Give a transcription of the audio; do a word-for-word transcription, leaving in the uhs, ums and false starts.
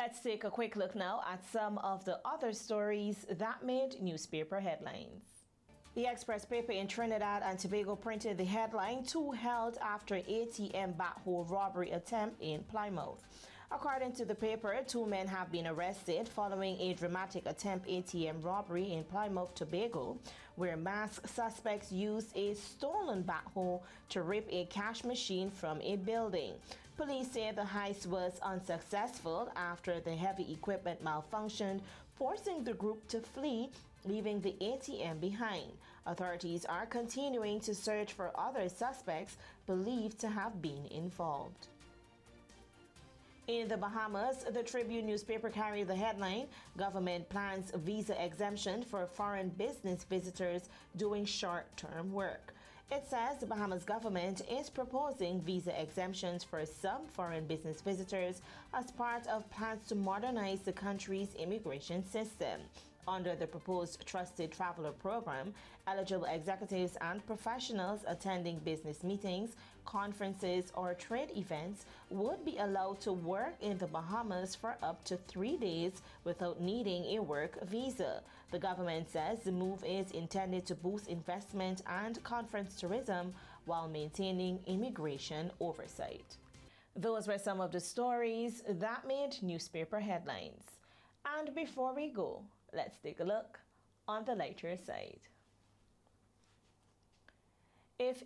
Let's take a quick look now at some of the other stories that made newspaper headlines. The Express paper in Trinidad and Tobago printed the headline, "Two held after A T M backhoe robbery attempt in Plymouth." According to the paper, two men have been arrested following a dramatic attempt A T M robbery in Plymouth, Tobago, where masked suspects used a stolen backhoe to rip a cash machine from a building. Police say the heist was unsuccessful after the heavy equipment malfunctioned, forcing the group to flee, leaving the A T M behind. Authorities are continuing to search for other suspects believed to have been involved. In the Bahamas, the Tribune newspaper carried the headline, "Government plans visa exemption for foreign business visitors doing short-term work." It says the Bahamas government is proposing visa exemptions for some foreign business visitors as part of plans to modernize the country's immigration system. Under the proposed Trusted Traveler program, eligible executives and professionals attending business meetings, conferences, or trade events would be allowed to work in the Bahamas for up to three days without needing a work visa. The government says the move is intended to boost investment and conference tourism while maintaining immigration oversight. Those were some of the stories that made newspaper headlines. And before we go, let's take a look on the lighter side. If